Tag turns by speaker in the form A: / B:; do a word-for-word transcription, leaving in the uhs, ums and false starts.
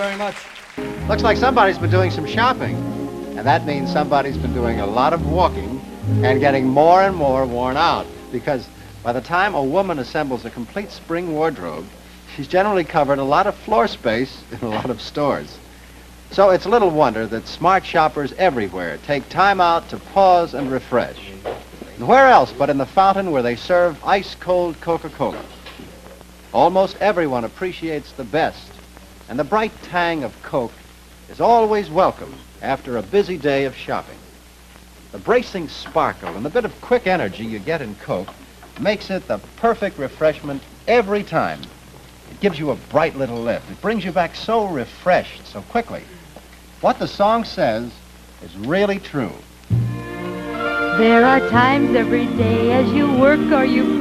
A: very much.
B: Looks like somebody's been doing some shopping. And that means somebody's been doing a lot of walking and getting more and more worn out. Because by the time a woman assembles a complete spring wardrobe, she's generally covered a lot of floor space in a lot of stores. So it's little wonder that smart shoppers everywhere take time out to pause and refresh. And where else but in the fountain where they serve ice-cold Coca-Cola? Almost everyone appreciates the best, and the bright tang of Coke is always welcome after a busy day of shopping. The bracing sparkle and the bit of quick energy you get in Coke makes it the perfect refreshment every time. It gives you a bright little lift. It brings you back so refreshed so quickly. What the song says is really true.
C: There are times every day as you work or you